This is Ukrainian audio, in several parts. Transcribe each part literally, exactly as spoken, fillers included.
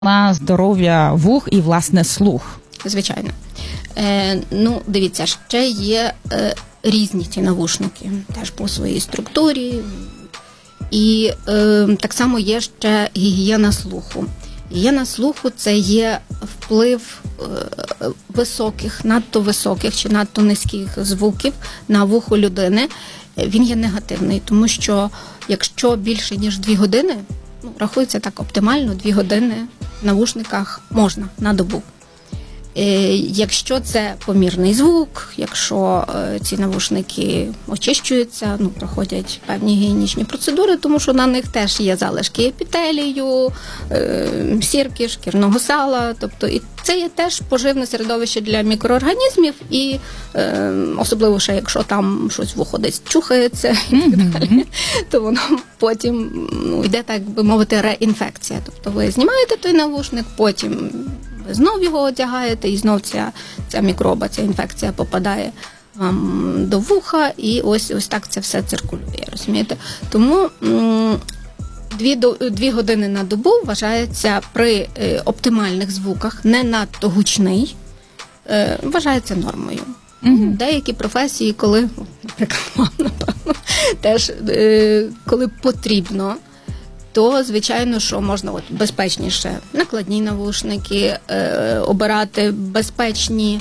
на здоров'я вух і, власне, слух? Звичайно. Е, ну, дивіться, ще є е, різні ці навушники, теж по своїй структурі. І е, так само є ще гігієна слуху. Гігієна слуху – це є вплив е, високих, надто високих чи надто низьких звуків на вухо людини. Він є негативний, тому що якщо більше, ніж дві години, ну, рахується так оптимально, дві години в навушниках можна на добу. Е, якщо це помірний звук, якщо е, ці навушники очищуються, ну, проходять певні гігієнічні процедури, тому що на них теж є залишки епітелію, е, сірки, шкірного сала, тобто і це є теж поживне середовище для мікроорганізмів, і е, особливо ще, якщо там щось вухо десь чухається і так далі, то воно потім, ну, йде, так би мовити, реінфекція. Тобто ви знімаєте той навушник, потім ви знов його одягаєте, і знов ця, ця мікроба, ця інфекція попадає вам до вуха, і ось, ось так це все циркулює, розумієте? Тому м- дві, до, дві години на добу вважається при е, оптимальних звуках, не надто гучний, е, вважається нормою. Mm-hmm. Деякі професії, коли, наприклад, вам, напевно, теж е, коли потрібно, то, звичайно, що можна от безпечніше накладні навушники, е, обирати безпечні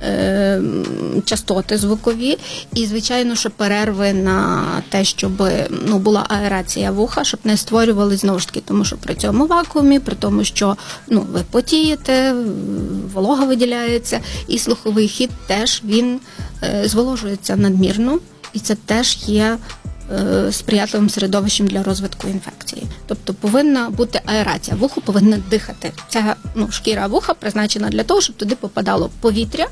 е, частоти звукові. І, звичайно, що перерви на те, щоб, ну, була аерація вуха, щоб не створювали, знову ж таки, тому що при цьому вакуумі, при тому, що, ну, ви потієте, волога виділяється, і слуховий хід теж, він е, зволожується надмірно, і це теж є сприятливим середовищем для розвитку інфекції. Тобто повинна бути аерація. Вухо повинно дихати. Ця, ну, шкіра вуха призначена для того, щоб туди попадало повітря,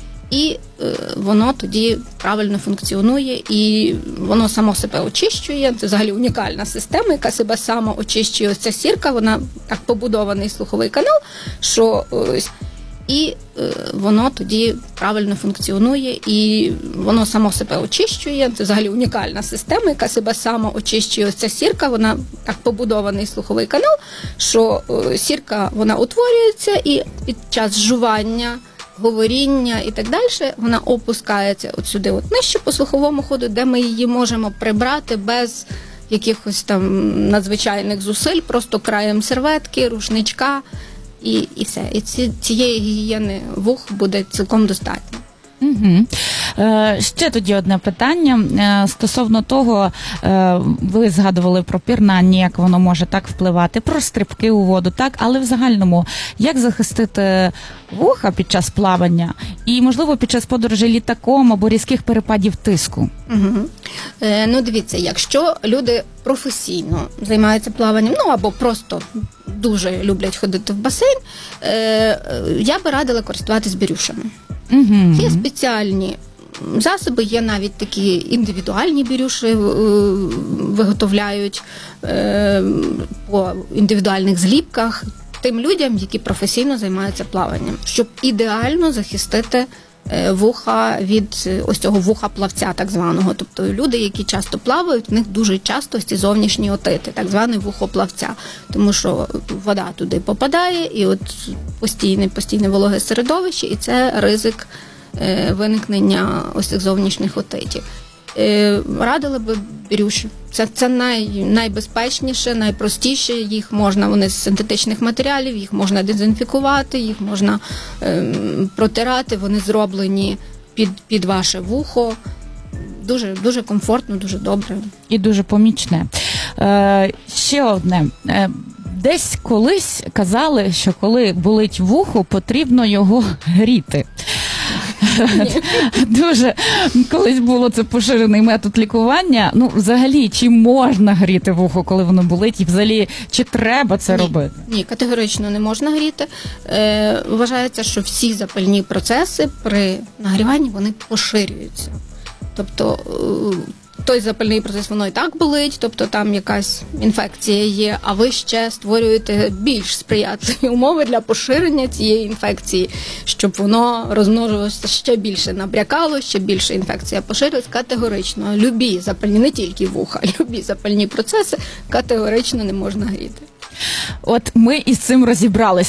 і е, воно тоді правильно функціонує, і воно само себе очищує. Це взагалі унікальна система, яка себе само очищує. Ось ця сірка, вона так побудований слуховий канал, що ось, і е, воно тоді правильно функціонує, і воно само себе очищує. Це взагалі унікальна система, яка себе само очищує. Ось ця сірка, вона так побудований слуховий канал, що е, сірка, вона утворюється, і під час жування, говоріння і так далі, вона опускається от сюди, от нижче по слуховому ходу, де ми її можемо прибрати без якихось там надзвичайних зусиль, просто краєм серветки, рушничка, І, і все. І ці, цієї гігієни вух буде цілком достатньо. Угу. Е, ще тоді одне питання. Е, стосовно того, е, ви згадували про пірнання, як воно може так впливати, про стрибки у воду, так? Але в загальному, як захистити вуха під час плавання і, можливо, під час подорожі літаком або різких перепадів тиску? Угу. Е, ну, дивіться, якщо люди професійно займаються плаванням, ну, або просто дуже люблять ходити в басейн, е, я би радила користуватись бірюшами. Mm-hmm. Є спеціальні засоби, є навіть такі індивідуальні бірюші, виготовляють е, по індивідуальних зліпках тим людям, які професійно займаються плаванням, щоб ідеально захистити вуха від ось цього вуха-плавця так званого. Тобто люди, які часто плавають, в них дуже часто ці зовнішні отити, так званий вухоплавця. Тому що вода туди попадає, і от постійне, постійне вологе середовище, і це ризик е, виникнення ось цих зовнішніх отитів. Е, радили би бірюші. Це, це най, найбезпечніше, найпростіше. Їх можна, вони з синтетичних матеріалів, їх можна дезінфікувати, їх можна е, протирати, вони зроблені під, під ваше вухо. Дуже, дуже комфортно, дуже добре. І дуже помічне. Е, ще одне. Е, десь колись казали, що коли болить вухо, потрібно його гріти. Дуже колись було це поширений метод лікування. Ну, взагалі, чи можна гріти вухо, коли воно болить, і взагалі, чи треба це Ні. робити? Ні, категорично не можна гріти. Е, вважається, що всі запальні процеси при нагріванні, вони поширюються. Тобто той запальний процес, воно і так болить, тобто там якась інфекція є, а ви ще створюєте більш сприятливі умови для поширення цієї інфекції, щоб воно розмножувалося ще більше, набрякало, ще більше інфекція поширилась. Категорично. Любі запальні, не тільки вуха, любі запальні процеси категорично не можна гріти. От ми із цим розібрались.